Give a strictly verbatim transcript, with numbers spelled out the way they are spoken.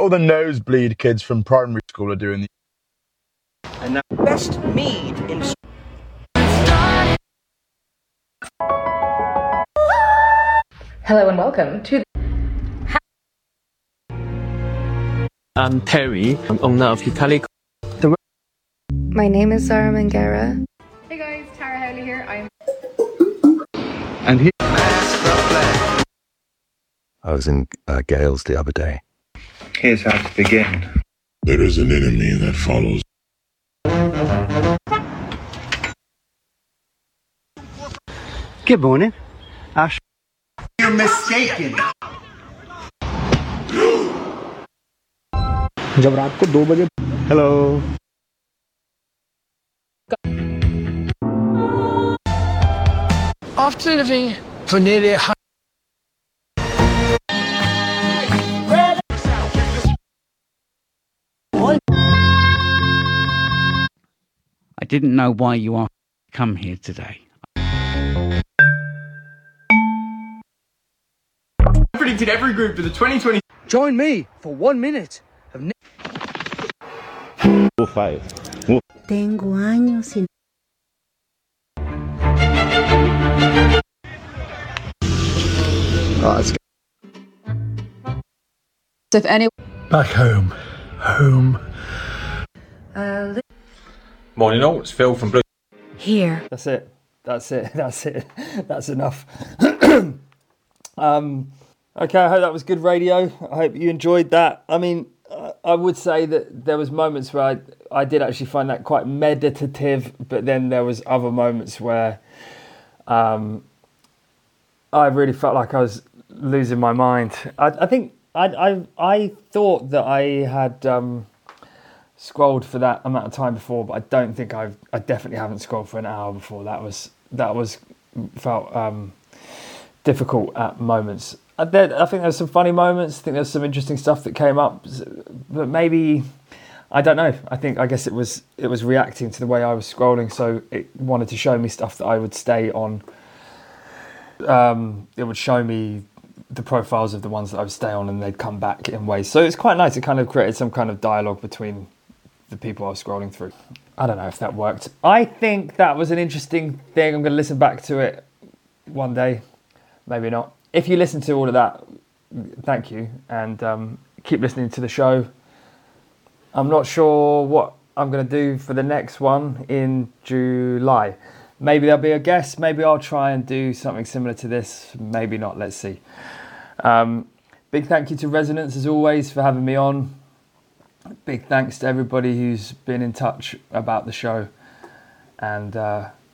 all the nosebleed kids from primary school are doing. The and that best mead in. Hello and welcome to. I'm Terry, I'm owner of Italic. My name is Zara Mangera. Hey guys, Tara Howley here. I'm. And he. I was in uh, Gales the other day. Here's how to begin. There is an enemy that follows. Good morning, Ash. You're mistaken. जब रात को दो बजे. Hello. After living for nearly a hundred. I didn't know why you are come here today. I predicted every group for the twenty twenty. Join me for one minute of. Five. Tengo años sin. Oh, that's good. So if any. Back home. Home. Uh, Morning all, it's Phil from Blue. Here. That's it. That's it. That's it. That's enough. um, okay, I hope that was good radio. I hope you enjoyed that. I mean, I would say that there was moments where I, I did actually find that quite meditative, but then there was other moments where um, I really felt like I was losing my mind. I, I think I, I I thought that I had um, scrolled for that amount of time before, but I don't think I've I definitely haven't scrolled for an hour before. That was that was felt um, difficult at moments. I, there, I think there's some funny moments. I think there's some interesting stuff that came up, but maybe I don't know. I think I guess it was it was reacting to the way I was scrolling, so it wanted to show me stuff that I would stay on. Um, it would show me the profiles of the ones that I would stay on, and they'd come back in ways. So it's quite nice. It kind of created some kind of dialogue between the people I was scrolling through. I don't know if that worked. I think that was an interesting thing. I'm going to listen back to it one day, maybe not. If you listen to all of that, thank you, and um, keep listening to the show. I'm not sure what I'm going to do for the next one in July. Maybe there'll be a guest. Maybe I'll try and do something similar to this. Maybe not. Let's see. Um, big thank you to Resonance, as always, for having me on. Big thanks to everybody who's been in touch about the show. And uh,